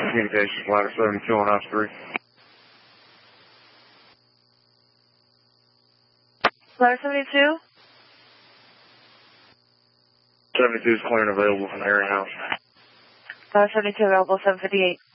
communications, ladder 72 on house 3. Ladder 72? 72 is clear and available from the area house. Ladder 72 available, 758.